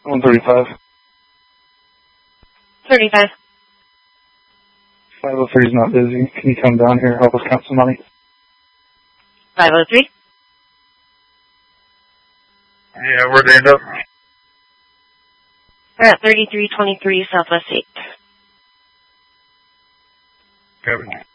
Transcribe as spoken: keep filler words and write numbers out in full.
one thirty-five. thirty-five. five oh three is not busy. Can you come down here and help us count some money? five oh three. Yeah, where'd they end up? We're at thirty-three twenty-three Southwest eighth. Kevin.